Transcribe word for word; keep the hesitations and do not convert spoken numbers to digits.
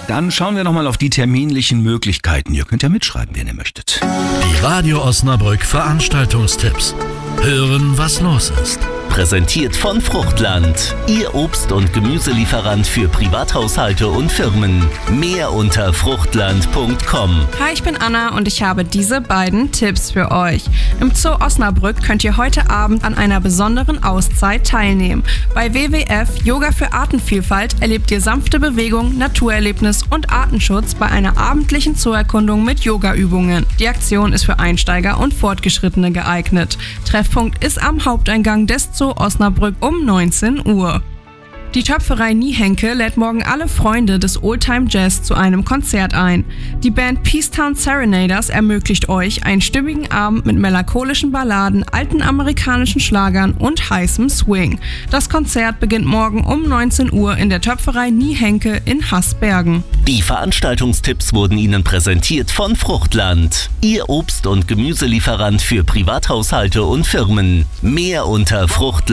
Dann schauen wir nochmal auf die terminlichen Möglichkeiten. Ihr könnt ja mitschreiben, wenn ihr möchtet. Die Radio Osnabrück Veranstaltungstipps. Hören, was los ist. Präsentiert von Fruchtland, Ihr Obst- und Gemüselieferant für Privathaushalte und Firmen. Mehr unter fruchtland punkt com. Hi, ich bin Anna und ich habe diese beiden Tipps für euch. Im Zoo Osnabrück könnt ihr heute Abend an einer besonderen Auszeit teilnehmen. Bei W W F Yoga für Artenvielfalt erlebt ihr sanfte Bewegung, Naturerlebnis und Artenschutz bei einer abendlichen Zooerkundung mit Yogaübungen. Die Aktion ist für Einsteiger und Fortgeschrittene geeignet. Treffpunkt ist am Haupteingang des Zoo Osnabrück um neunzehn Uhr. Die Töpferei Niehenke lädt morgen alle Freunde des Oldtime Jazz zu einem Konzert ein. Die Band Peacetown Serenaders ermöglicht euch einen stimmigen Abend mit melancholischen Balladen, alten amerikanischen Schlagern und heißem Swing. Das Konzert beginnt morgen um neunzehn Uhr in der Töpferei Niehenke in Haßbergen. Die Veranstaltungstipps wurden Ihnen präsentiert von Fruchtland, Ihr Obst- und Gemüselieferant für Privathaushalte und Firmen. Mehr unter Fruchtland.